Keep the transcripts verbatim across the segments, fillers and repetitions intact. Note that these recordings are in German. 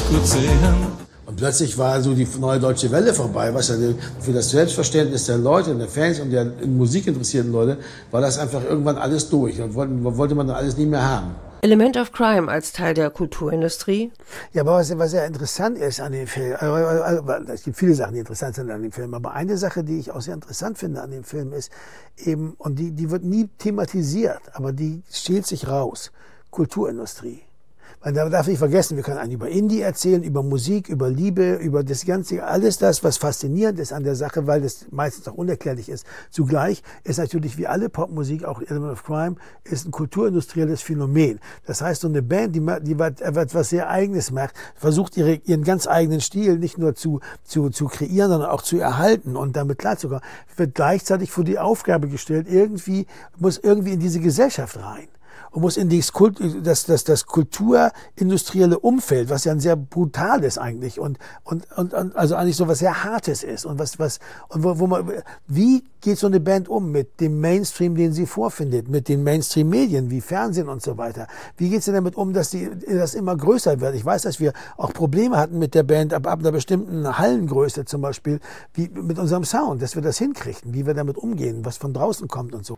gut sehen. Und plötzlich war so die neue Deutsche Welle vorbei, was ja für das Selbstverständnis der Leute, der Fans und der musikinteressierten Leute, war das einfach irgendwann alles durch. Und wollte man dann alles nie mehr haben. Element of Crime als Teil der Kulturindustrie? Ja, aber was, was sehr interessant ist an dem Film, also, es gibt viele Sachen, die interessant sind an dem Film, aber eine Sache, die ich auch sehr interessant finde an dem Film ist eben, und die, die wird nie thematisiert, aber die schält sich raus, Kulturindustrie. Man darf nicht vergessen, wir können einen über Indie erzählen, über Musik, über Liebe, über das Ganze, alles das, was faszinierend ist an der Sache, weil das meistens auch unerklärlich ist. Zugleich ist natürlich wie alle Popmusik, auch Element of Crime, ist ein kulturindustrielles Phänomen. Das heißt, so eine Band, die, die etwas sehr Eigenes macht, versucht ihre, ihren ganz eigenen Stil nicht nur zu, zu, zu kreieren, sondern auch zu erhalten und damit klarzukommen, wird gleichzeitig vor die Aufgabe gestellt, irgendwie, muss irgendwie in diese Gesellschaft rein. Und muss in das, Kult, das, das, das kulturindustrielle Umfeld, was ja ein sehr brutales eigentlich und, und, und, und also eigentlich so was sehr Hartes ist und was, was, und wo, wo man, wie geht so eine Band um mit dem Mainstream, den sie vorfindet, mit den Mainstream-Medien wie Fernsehen und so weiter? Wie geht sie damit um, dass die, das immer größer wird? Ich weiß, dass wir auch Probleme hatten mit der Band ab, ab einer bestimmten Hallengröße zum Beispiel, wie mit unserem Sound, dass wir das hinkriegen, wie wir damit umgehen, was von draußen kommt und so.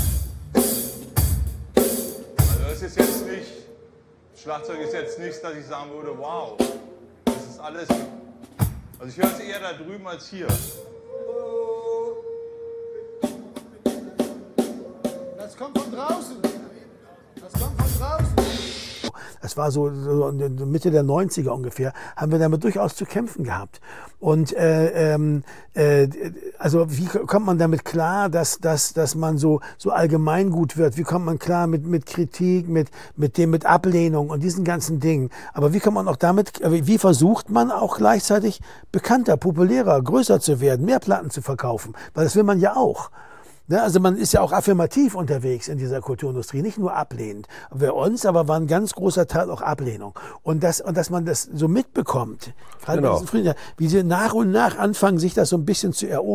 Das ist jetzt nicht, Schlagzeug ist jetzt nichts, dass ich sagen würde, wow, das ist alles, also ich höre es eher da drüben als hier. Das kommt von draußen, das kommt von draußen. Das war so, so Mitte der neunziger ungefähr, haben wir damit durchaus zu kämpfen gehabt. Und äh, äh, also wie kommt man damit klar, dass, dass, dass man so, so allgemeingut wird? Wie kommt man klar mit, mit Kritik, mit, mit dem, mit Ablehnung und diesen ganzen Dingen? Aber wie kommt man auch damit, wie versucht man auch gleichzeitig bekannter, populärer, größer zu werden, mehr Platten zu verkaufen? Weil das will man ja auch. Ne, also man ist ja auch affirmativ unterwegs in dieser Kulturindustrie, nicht nur ablehnend. Bei uns aber war ein ganz großer Teil auch Ablehnung. Und, das, und dass man das so mitbekommt, genau. Wie sie nach und nach anfangen, sich das so ein bisschen zu erobern.